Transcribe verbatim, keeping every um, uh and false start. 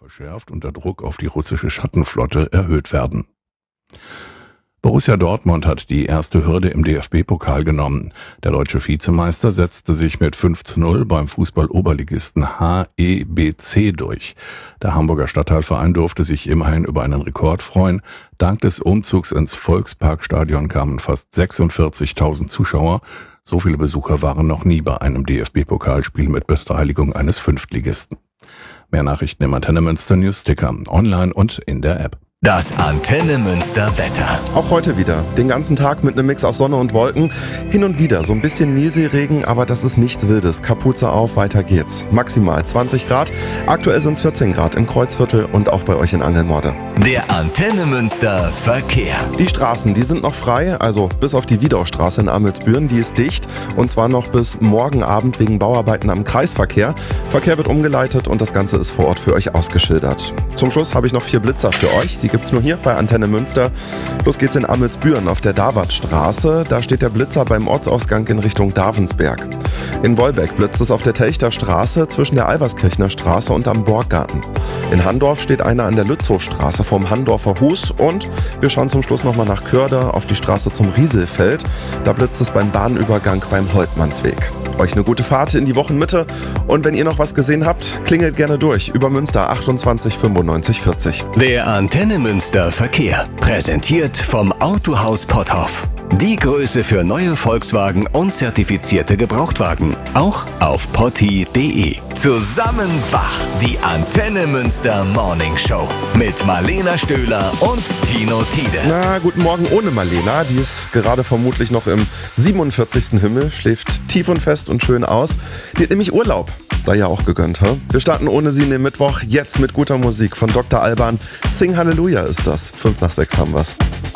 verschärft und der Druck auf die russische Schattenflotte erhöht werden. Borussia Dortmund hat die erste Hürde im D F B-Pokal genommen. Der deutsche Vizemeister setzte sich mit fünf zu null beim Fußball-Oberligisten H E B C durch. Der Hamburger Stadtteilverein durfte sich immerhin über einen Rekord freuen. Dank des Umzugs ins Volksparkstadion kamen fast sechsundvierzigtausend Zuschauer. So viele Besucher waren noch nie bei einem D F B-Pokalspiel mit Beteiligung eines Fünftligisten. Mehr Nachrichten im Antenne Münster Newsticker, online und in der App. Das Antenne Münster Wetter. Auch heute wieder. Den ganzen Tag mit einem Mix aus Sonne und Wolken. Hin und wieder so ein bisschen Nieselregen, aber das ist nichts Wildes. Kapuze auf, weiter geht's. Maximal zwanzig Grad. Aktuell sind es vierzehn Grad im Kreuzviertel und auch bei euch in Angelmorde. Der Antenne Münster Verkehr. Die Straßen, die sind noch frei, also bis auf die Wiedaustraße in Amelsbüren, die ist dicht. Und zwar noch bis morgen Abend wegen Bauarbeiten am Kreisverkehr. Verkehr wird umgeleitet und das Ganze ist vor Ort für euch ausgeschildert. Zum Schluss habe ich noch vier Blitzer für euch. Die gibt's nur hier bei Antenne Münster. Los geht's in Amelsbüren auf der Davatstraße. Da steht der Blitzer beim Ortsausgang in Richtung Davensberg. In Wolbeck blitzt es auf der Telchter Straße zwischen der Alverskirchner Straße und am Borggarten. In Handorf steht einer an der Lützowstraße vom Handorfer Hus und wir schauen zum Schluss nochmal nach Körde auf die Straße zum Rieselfeld. Da blitzt es beim Bahnübergang beim Holtmannsweg. Euch eine gute Fahrt in die Wochenmitte und wenn ihr noch was gesehen habt, klingelt gerne durch über Münster achtundzwanzig fünfundneunzig vierzig. Der Antenne Münster Verkehr, präsentiert vom Autohaus Potthoff. Die Größe für neue Volkswagen und zertifizierte Gebrauchtwagen. Auch auf potti punkt de. Zusammen wach, die Antenne Münster Morning Show. Mit Marlena Stöhler und Tino Tiede. Na, guten Morgen ohne Marlena. Die ist gerade vermutlich noch im siebenundvierzigsten Himmel, schläft tief und fest und schön aus. Die hat nämlich Urlaub. Sei ja auch gegönnt, hä? Wir starten ohne sie in den Mittwoch, jetzt mit guter Musik von Doktor Alban. Sing Halleluja ist das. Fünf nach sechs haben wir's.